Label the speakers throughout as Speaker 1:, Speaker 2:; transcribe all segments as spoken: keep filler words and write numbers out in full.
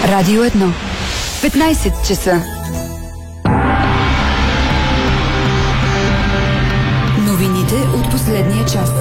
Speaker 1: Радио едно. петнайсет часа. Новините от последния час.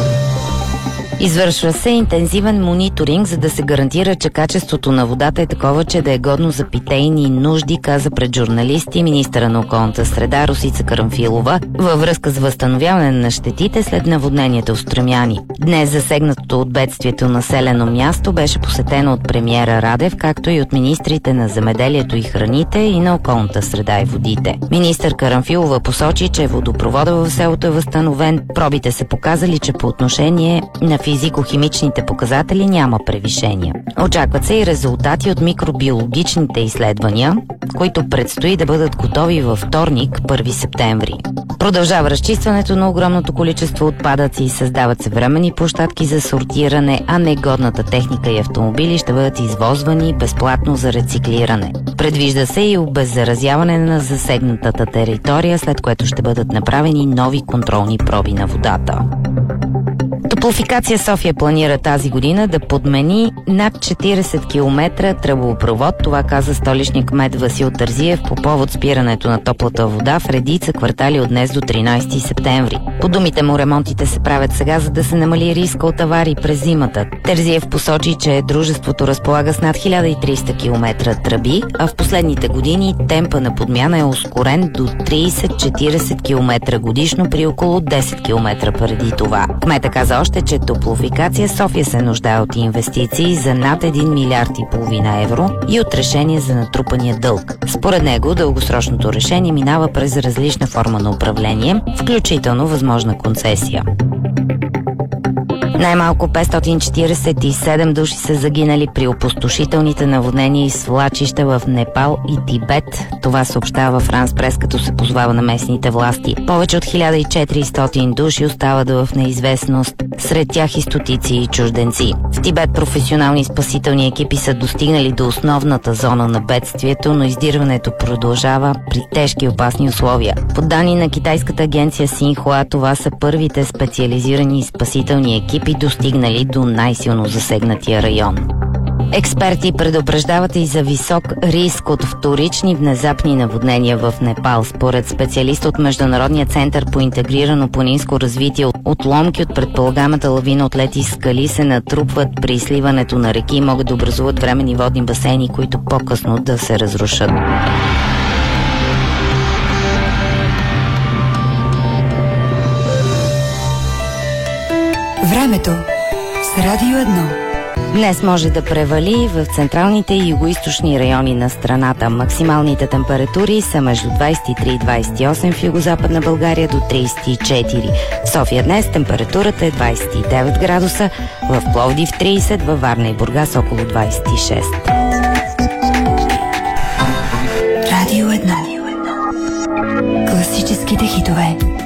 Speaker 2: Извършва се интензивен мониторинг, за да се гарантира, че качеството на водата е такова, че да е годно за питейни нужди, каза пред журналисти министъра на околната среда Росица Карамфилова във връзка с възстановяване на щетите след наводнението в Струмяни. Днес засегнатото от бедствието населено място беше посетено от премиера Радев, както и от министрите на земеделието и храните и на околната среда и водите. Министър Карамфилова посочи, че водопровода в селото е възстановен. Пробите са показали, че по отношение на физико-химичните показатели няма превишения. Очакват се и резултати от микробиологичните изследвания, които предстои да бъдат готови във вторник, първи септември. Продължава разчистването на огромното количество отпадъци и създават се временни площадки за сортиране, а негодната техника и автомобили ще бъдат извозвани безплатно за рециклиране. Предвижда се и обеззаразяване на засегнатата територия, след което ще бъдат направени нови контролни проби на водата. Топлофикация София планира тази година да подмени над четирийсет километра тръбопровод. Това каза столичник кмет Васил Терзиев по повод спирането на топлата вода в редица квартали от днес до тринайсети септември. По думите му, ремонтите се правят сега, за да се намали риска от аварии през зимата. Терзиев посочи, че дружеството разполага с над хиляда и триста километра тръби, а в последните години темпа на подмяна е ускорен до трийсет-четирийсет километра годишно при около десет километра преди това. Кмета каза още, че Топлофикация София се нуждае от инвестиции за над един милиард и половина евро и от решение за натрупания дълг. Според него, дългосрочното решение минава през различна форма на управление, включително възможна концесия. Най-малко петстотин четирийсет и седем души са загинали при опустошителните наводнения и свлачища в Непал и Тибет. Това съобщава Франс Прес, като се позвава на местните власти. Повече от хиляда и четиристотин души остават в неизвестност, сред тях и стотици и чужденци. В Тибет професионални спасителни екипи са достигнали до основната зона на бедствието, но издирването продължава при тежки и опасни условия. По данни на китайската агенция Синхуа, това са първите специализирани спасителни екипи, достигнали до най-силно засегнатия район. Експерти предупреждават и за висок риск от вторични внезапни наводнения в Непал. Според специалист от Международния център по интегрирано планинско развитие, отломки от предполагаемата лавина от лед и скали се натрупват при сливането на реки и могат да образуват временни водни басейни, които по-късно да се разрушат.
Speaker 1: Времето с Радио едно.
Speaker 2: Днес може да превали в централните и югоизточни райони на страната. Максималните температури са между двайсет и три и двайсет и осем в югозападна България до трийсет и четири. В София днес температурата е двайсет и девет градуса, в Пловдив трийсет, във Варна и Бургас около двайсет и шест.
Speaker 1: Радио едно. Класическите хитове.